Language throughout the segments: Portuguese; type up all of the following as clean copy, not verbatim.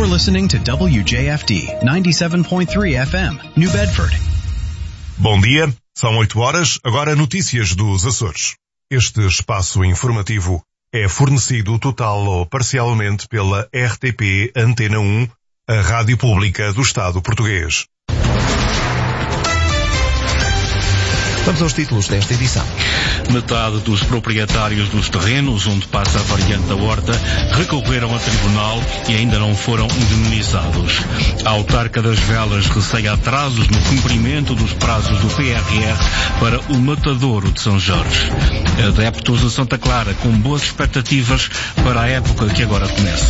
You're listening to WJFD 97.3 FM, New Bedford. Bom dia, são 8 horas, agora notícias dos Açores. Este espaço informativo é fornecido total ou parcialmente pela RTP Antena 1, a Rádio Pública do Estado Português. Vamos aos títulos desta edição. Metade dos proprietários dos terrenos onde passa a variante da Horta recorreram a tribunal e ainda não foram indemnizados. A autarca das Velas receia atrasos no cumprimento dos prazos do PRR para o Matadouro de São Jorge. Adeptos de Santa Clara com boas expectativas para a época que agora começa.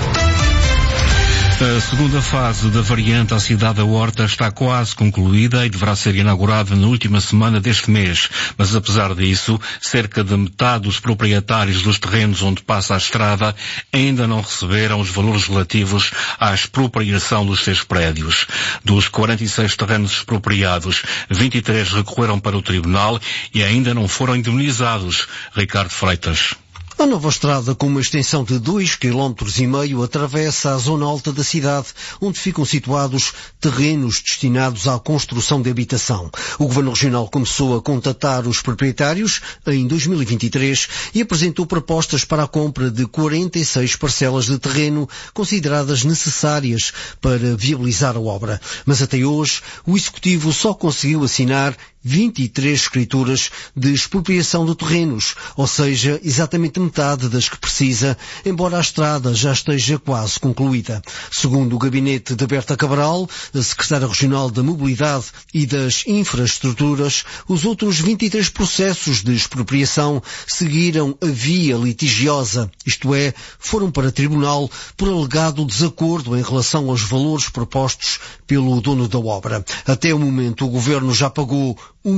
A segunda fase da variante à cidade da Horta está quase concluída e deverá ser inaugurada na última semana deste mês. Mas apesar disso, cerca de metade dos proprietários dos terrenos onde passa a estrada ainda não receberam os valores relativos à expropriação dos seus prédios. Dos 46 terrenos expropriados, 23 recorreram para o tribunal e ainda não foram indemnizados. Ricardo Freitas. A nova estrada, com uma extensão de 2,5 km, atravessa a zona alta da cidade, onde ficam situados terrenos destinados à construção de habitação. O Governo Regional começou a contatar os proprietários em 2023 e apresentou propostas para a compra de 46 parcelas de terreno consideradas necessárias para viabilizar a obra. Mas até hoje, o Executivo só conseguiu assinar 23 escrituras de expropriação de terrenos, ou seja, exatamente metade das que precisa, embora a estrada já esteja quase concluída. Segundo o gabinete de Berta Cabral, a secretária regional da Mobilidade e das Infraestruturas, os outros 23 processos de expropriação seguiram a via litigiosa, isto é, foram para tribunal por alegado desacordo em relação aos valores propostos pelo dono da obra. Até o momento, o Governo já pagou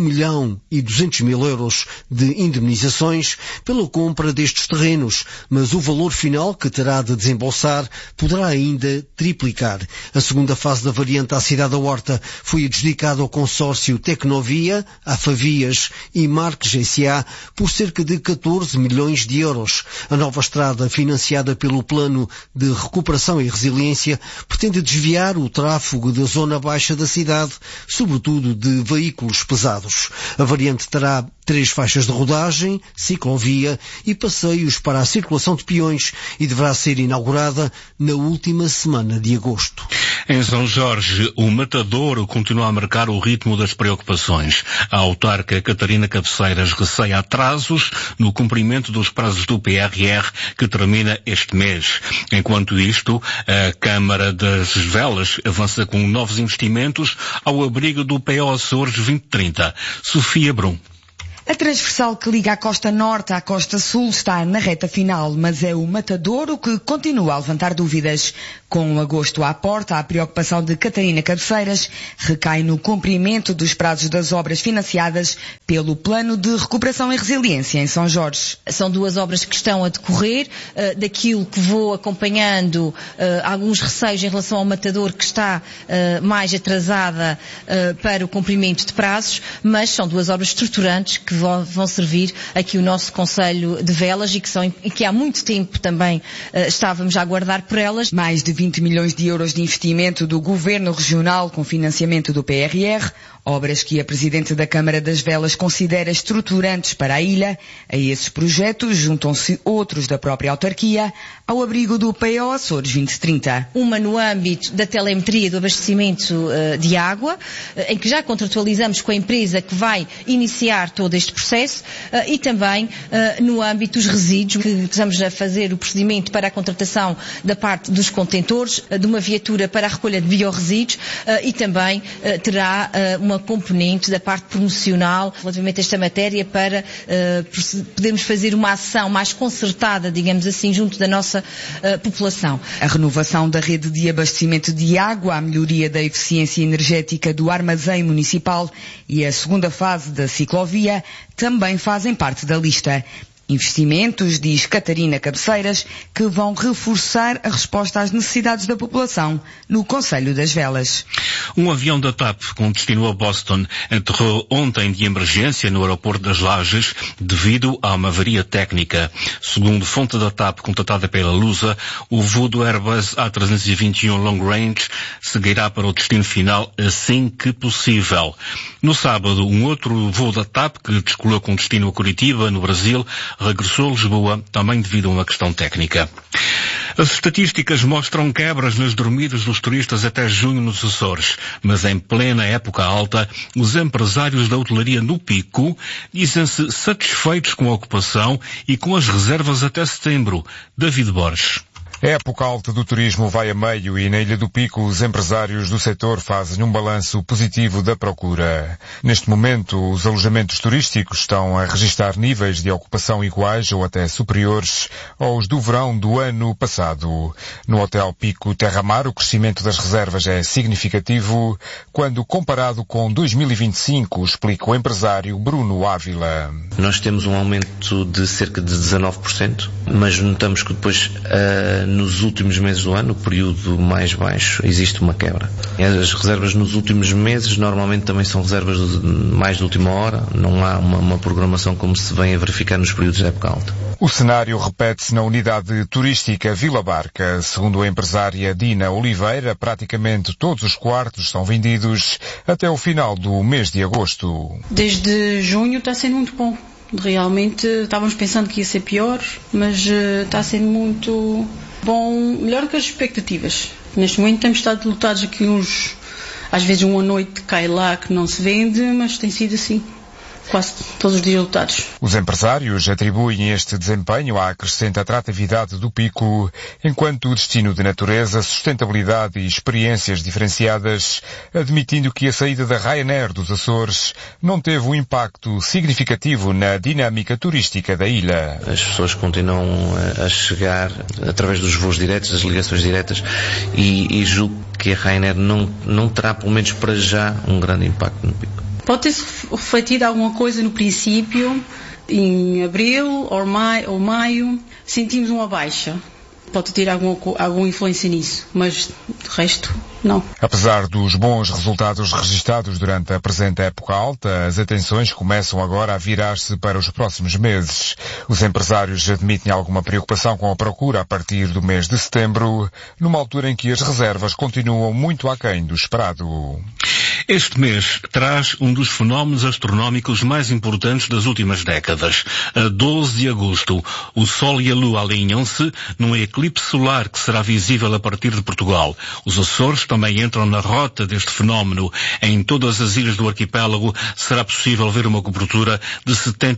1.200.000 euros de indemnizações pela compra destes terrenos, mas o valor final que terá de desembolsar poderá ainda triplicar. A segunda fase da variante à cidade da Horta foi adjudicada ao consórcio Tecnovia, Afavias e Marques S.A. por cerca de 14 milhões de euros. A nova estrada, financiada pelo Plano de Recuperação e Resiliência, pretende desviar o tráfego da zona baixa da cidade, sobretudo de veículos pesados. A variante terá 3 faixas de rodagem, ciclovia e passeios para a circulação de peões e deverá ser inaugurada na última semana de agosto. Em São Jorge, o Matadouro continua a marcar o ritmo das preocupações. A autarca Catarina Cabeceiras receia atrasos no cumprimento dos prazos do PRR que termina este mês. Enquanto isto, a Câmara das Velas avança com novos investimentos ao abrigo do PO Açores 2030. Sofia Brum. A transversal que liga a costa norte à costa sul está na reta final, mas é o Matadouro que continua a levantar dúvidas. Com agosto à porta, a preocupação de Catarina Cabeceiras recai no cumprimento dos prazos das obras financiadas pelo Plano de Recuperação e Resiliência em São Jorge. São 2 obras que estão a decorrer, daquilo que vou acompanhando, alguns receios em relação ao Matadouro que está mais atrasada para o cumprimento de prazos, mas são 2 obras estruturantes que vão servir aqui o nosso Concelho de Velas e que há muito tempo também estávamos a aguardar por elas. Mais de 20 milhões de euros de investimento do Governo Regional com financiamento do PRR, obras que a Presidente da Câmara das Velas considera estruturantes para a ilha. A esses projetos juntam-se outros da própria autarquia, ao abrigo do PO Açores 2030. Uma no âmbito da telemetria do abastecimento de água, em que já contratualizamos com a empresa que vai iniciar todo este processo, e também no âmbito dos resíduos, que estamos a fazer o procedimento para a contratação da parte dos contentores, de uma viatura para a recolha de biorresíduos, e também terá uma componente da parte promocional relativamente a esta matéria para podermos fazer uma ação mais concertada, digamos assim, junto da nossa população. A renovação da rede de abastecimento de água, a melhoria da eficiência energética do armazém municipal e a segunda fase da ciclovia também fazem parte da lista. Investimentos, diz Catarina Cabeceiras, que vão reforçar a resposta às necessidades da população no Concelho das Velas. Um avião da TAP com destino a Boston aterrou ontem de emergência no aeroporto das Lajes devido a uma avaria técnica. Segundo fonte da TAP contatada pela Lusa, o voo do Airbus A321 Long Range seguirá para o destino final assim que possível. No sábado, um outro voo da TAP que descolou com destino a Curitiba, no Brasil, regressou a Lisboa, também devido a uma questão técnica. As estatísticas mostram quebras nas dormidas dos turistas até junho nos Açores, mas em plena época alta, os empresários da hotelaria no Pico dizem-se satisfeitos com a ocupação e com as reservas até setembro. David Borges. A época alta do turismo vai a meio e na Ilha do Pico os empresários do setor fazem um balanço positivo da procura. Neste momento, os alojamentos turísticos estão a registrar níveis de ocupação iguais ou até superiores aos do verão do ano passado. No Hotel Pico Terra Mar, o crescimento das reservas é significativo quando comparado com 2025, explica o empresário Bruno Ávila. Nós temos um aumento de cerca de 19%, mas notamos que depois nos últimos meses do ano, o período mais baixo, existe uma quebra. As reservas nos últimos meses normalmente também são reservas mais de última hora, não há uma programação como se vem a verificar nos períodos de época alta. O cenário repete-se na unidade turística Vila Barca. Segundo a empresária Dina Oliveira, praticamente todos os quartos são vendidos até o final do mês de agosto. Desde junho está sendo muito bom. Realmente estávamos pensando que ia ser pior, mas está sendo muito bom, melhor que as expectativas. Neste momento temos estado lotados aqui às vezes uma noite cai lá que não se vende, mas tem sido assim, quase todos os dias lotados. Os empresários atribuem este desempenho à crescente atratividade do Pico, enquanto destino de natureza, sustentabilidade e experiências diferenciadas, admitindo que a saída da Ryanair dos Açores não teve um impacto significativo na dinâmica turística da ilha. As pessoas continuam a chegar através dos voos diretos, das ligações diretas, e julgo que a Ryanair não terá, pelo menos para já, um grande impacto no Pico. Pode ter-se refletido alguma coisa no princípio, em abril ou maio, sentimos uma baixa. Pode ter alguma influência nisso, mas de resto, não. Apesar dos bons resultados registados durante a presente época alta, as atenções começam agora a virar-se para os próximos meses. Os empresários admitem alguma preocupação com a procura a partir do mês de setembro, numa altura em que as reservas continuam muito aquém do esperado. Este mês traz um dos fenómenos astronómicos mais importantes das últimas décadas. A 12 de agosto, o Sol e a Lua alinham-se num eclipse solar que será visível a partir de Portugal. Os Açores também entram na rota deste fenómeno. Em todas as ilhas do arquipélago será possível ver uma cobertura de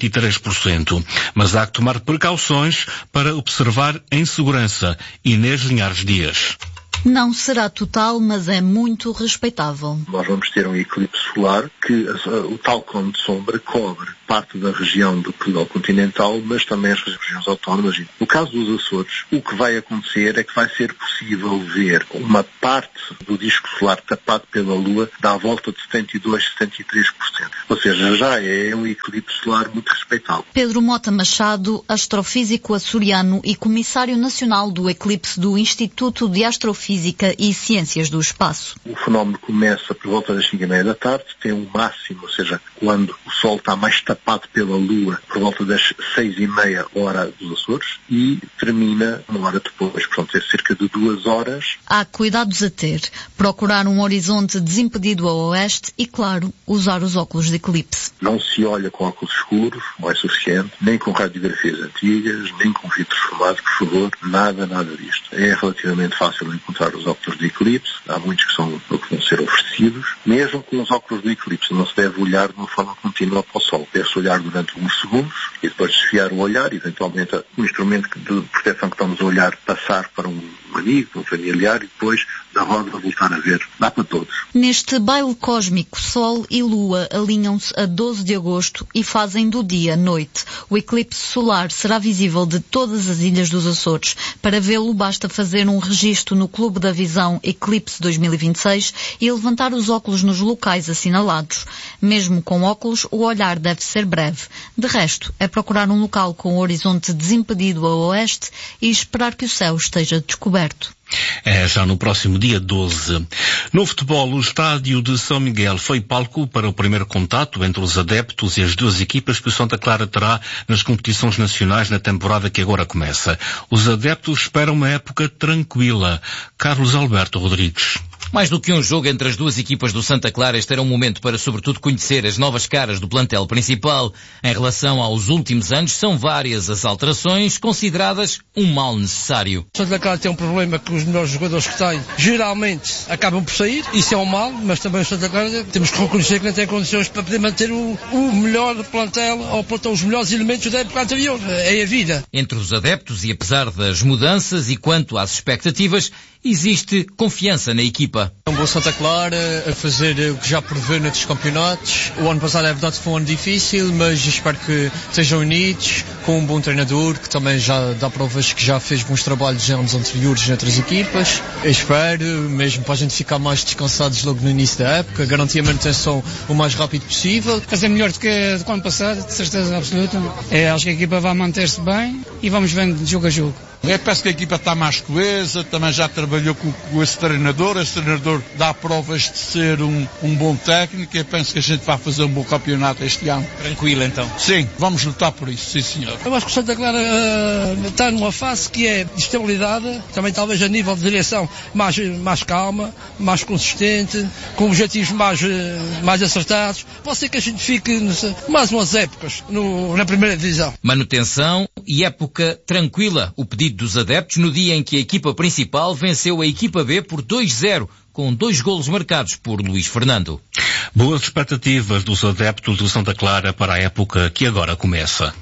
73%. Mas há que tomar precauções para observar em segurança. Inês Linhares Dias. Não será total, mas é muito respeitável. Nós vamos ter um eclipse solar que o tal cone de sombra cobre parte da região do Portugal continental, mas também as regiões autónomas. No caso dos Açores, o que vai acontecer é que vai ser possível ver uma parte do disco solar tapado pela Lua dá a volta de 72%, 73%. Ou seja, já é um eclipse solar muito respeitável. Pedro Mota Machado, astrofísico açoriano e comissário nacional do eclipse do Instituto de Astrofísica e Ciências do Espaço. O fenómeno começa por volta das 5:30 da tarde, tem um máximo, ou seja, quando o Sol está mais tapado pela Lua, por volta das 6:30 hora dos Açores, e termina uma hora depois, portanto é cerca de 2 horas. Há cuidados a ter, procurar um horizonte desimpedido a oeste e, claro, usar os óculos de eclipse. Não se olha com óculos escuros, não é suficiente, nem com radiografias antigas, nem com vidro formado, por favor, nada disto. É relativamente fácil encontrar os óculos de eclipse, há muitos que vão ser oferecidos. Mesmo com os óculos de eclipse, não se deve olhar de uma forma contínua para o Sol. Deve-se olhar durante uns segundos e depois desviar o olhar, eventualmente o instrumento de proteção que estamos a olhar passar para um um amigo, um familiar e depois da roda voltar a ver. Dá para todos. Neste baile cósmico, Sol e Lua alinham-se a 12 de agosto e fazem do dia noite. O eclipse solar será visível de todas as ilhas dos Açores. Para vê-lo, basta fazer um registro no Clube da Visão Eclipse 2026 e levantar os óculos nos locais assinalados. Mesmo com óculos, o olhar deve ser breve. De resto, é procurar um local com o horizonte desimpedido a oeste e esperar que o céu esteja descoberto. É já no próximo dia 12. No futebol, o estádio de São Miguel foi palco para o primeiro contato entre os adeptos e as duas equipas que o Santa Clara terá nas competições nacionais na temporada que agora começa. Os adeptos esperam uma época tranquila. Carlos Alberto Rodrigues. Mais do que um jogo entre as duas equipas do Santa Clara, este era um momento para sobretudo conhecer as novas caras do plantel principal. Em relação aos últimos anos, são várias as alterações consideradas um mal necessário. O Santa Clara tem um problema que os melhores jogadores que têm geralmente acabam por sair, isso é um mal, mas também o Santa Clara temos que reconhecer que não tem condições para poder manter o melhor plantel ou os melhores elementos da época anterior. É a vida. Entre os adeptos e apesar das mudanças e quanto às expectativas, existe confiança na equipa. É um bom Santa Clara a fazer o que já prevê noutros campeonatos. O ano passado é verdade que foi um ano difícil, mas espero que estejam unidos, com um bom treinador que também já dá provas que já fez bons trabalhos em anos anteriores noutras equipas. Eu espero, mesmo para a gente ficar mais descansados logo no início da época, garantir a manutenção o mais rápido possível. Fazer melhor do que o ano passado, de certeza absoluta. Acho que a equipa vai manter-se bem e vamos vendo de jogo a jogo. Eu penso que a equipa está mais coesa, também já trabalhou com esse treinador dá provas de ser um bom técnico e eu penso que a gente vai fazer um bom campeonato este ano. Tranquilo então? Sim, vamos lutar por isso, sim senhor. Eu acho que o Santa Clara está numa fase que é de estabilidade, também talvez a nível de direção mais calma, mais consistente, com objetivos mais acertados. Pode ser que a gente fique mais umas épocas na primeira divisão. Manutenção e época tranquila, o pedido dos adeptos no dia em que a equipa principal venceu a equipa B por 2-0, com 2 golos marcados por Luís Fernando. Boas expectativas dos adeptos do Santa Clara para a época que agora começa.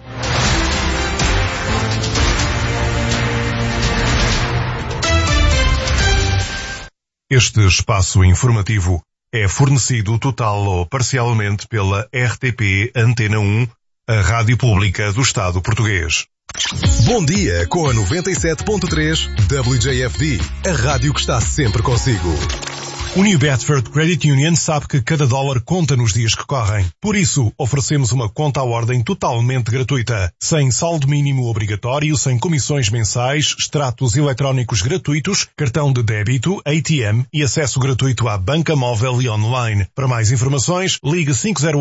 Este espaço informativo é fornecido total ou parcialmente pela RTP Antena 1, a rádio pública do Estado português. Bom dia com a 97.3 WJFD, a rádio que está sempre consigo. O New Bedford Credit Union sabe que cada dólar conta nos dias que correm. Por isso, oferecemos uma conta à ordem totalmente gratuita, sem saldo mínimo obrigatório, sem comissões mensais, extratos eletrónicos gratuitos, cartão de débito, ATM e acesso gratuito à banca móvel e online. Para mais informações, ligue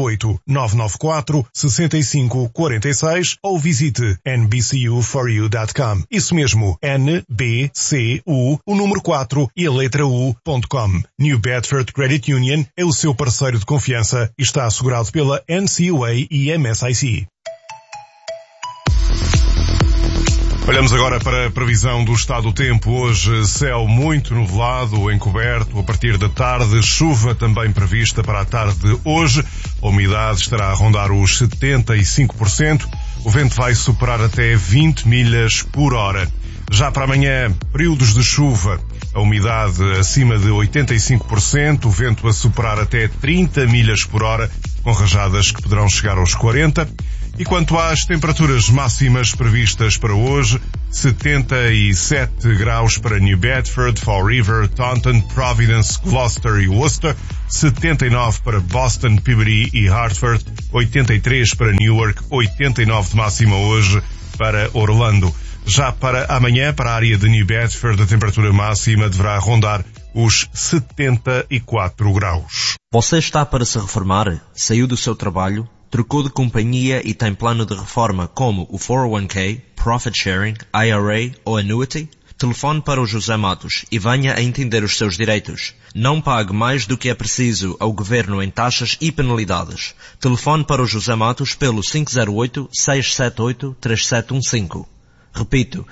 508-994-6546 ou visite nbcu4u.com. Isso mesmo, NBCU, o número 4 e a letra U.com. New Bedford Credit Union é o seu parceiro de confiança e está assegurado pela NCUA e MSIC. Olhamos agora para a previsão do estado do tempo. Hoje, céu muito nublado, encoberto a partir da tarde, chuva também prevista para a tarde de hoje. A umidade estará a rondar os 75%. O vento vai superar até 20 milhas por hora. Já para amanhã, períodos de chuva, a umidade acima de 85%, o vento a superar até 30 milhas por hora, com rajadas que poderão chegar aos 40. E quanto às temperaturas máximas previstas para hoje, 77 graus para New Bedford, Fall River, Taunton, Providence, Gloucester e Worcester, 79 para Boston, Peabody e Hartford, 83 para Newark, 89 de máxima hoje para Orlando. Já para amanhã, para a área de New Bedford, a temperatura máxima deverá rondar os 74 graus. Você está para se reformar? Saiu do seu trabalho? Trocou de companhia e tem plano de reforma como o 401k, Profit Sharing, IRA ou Annuity? Telefone para o José Matos e venha a entender os seus direitos. Não pague mais do que é preciso ao Governo em taxas e penalidades. Telefone para o José Matos pelo 508-678-3715. Repito,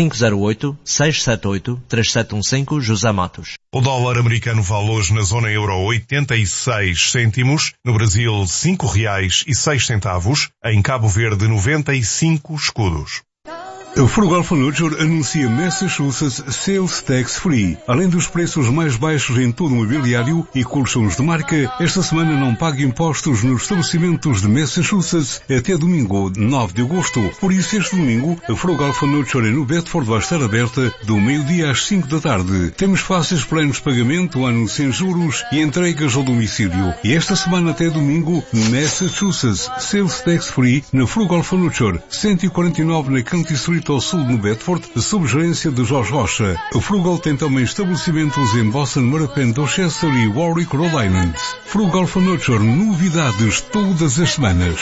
508-678-3715, José Matos. O dólar americano vale hoje na zona euro 86 cêntimos, no Brasil R$5,06, em Cabo Verde 95 escudos. A Frugal Furniture anuncia Massachusetts Sales Tax Free. Além dos preços mais baixos em todo o mobiliário e colchões de marca, esta semana não pague impostos nos estabelecimentos de Massachusetts até domingo, 9 de agosto. Por isso, este domingo, a Frugal Furniture no Bedford vai estar aberta do meio-dia às 5 da tarde. Temos fáceis planos de pagamento, ano sem juros e entregas ao domicílio. E esta semana até domingo, Massachusetts Sales Tax Free na Frugal Furniture, 149 na County Street ao sul no Bedford, sob gerência de Jorge Rocha. A Frugal tem também estabelecimentos em Boston, Mattapan, Dorchester e Warwick, Rhode Island. Frugal Furniture, novidades todas as semanas.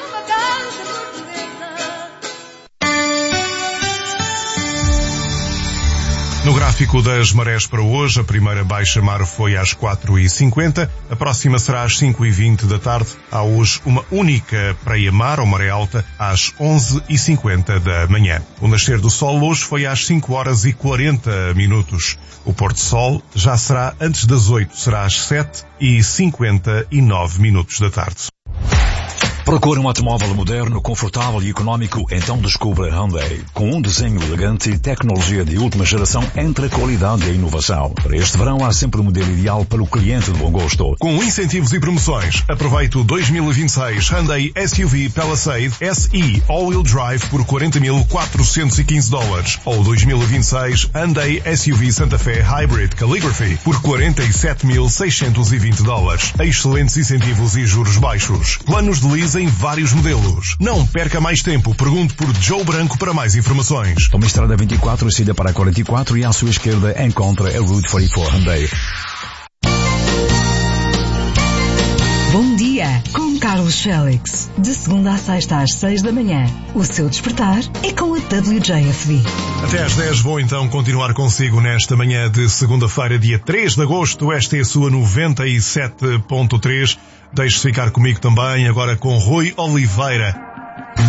No gráfico das marés para hoje, a primeira baixa-mar foi às 4h50, a próxima será às 5h20 da tarde. Há hoje uma única praia-mar, ou maré alta, às 11h50 da manhã. O nascer do sol hoje foi às 5h40. O pôr-do-sol já será antes das 8, será às 7h59 da tarde. Procura um automóvel moderno, confortável e económico? Então descubra Hyundai. Com um desenho elegante e tecnologia de última geração entre a qualidade e a inovação. Para este verão há sempre o modelo ideal para o cliente de bom gosto. Com incentivos e promoções, aproveite o 2026 Hyundai SUV Palisade SE All-Wheel Drive por $40.415 ou 2026 Hyundai SUV Santa Fe Hybrid Calligraphy por $47.620. Excelentes incentivos e juros baixos. Planos de lease em vários modelos. Não perca mais tempo. Pergunte por Joe Branco para mais informações. Toma a estrada 24, saída para a 44 e à sua esquerda encontra a Route 44 Hyundai. Bom dia, com Carlos Félix. De segunda à sexta às 6 da manhã. O seu despertar é com a WJFD. Até às 10 vou então continuar consigo nesta manhã de segunda-feira, dia 3 de agosto. Esta é a sua 97.3. Deixe-se ficar comigo também, agora com Rui Oliveira.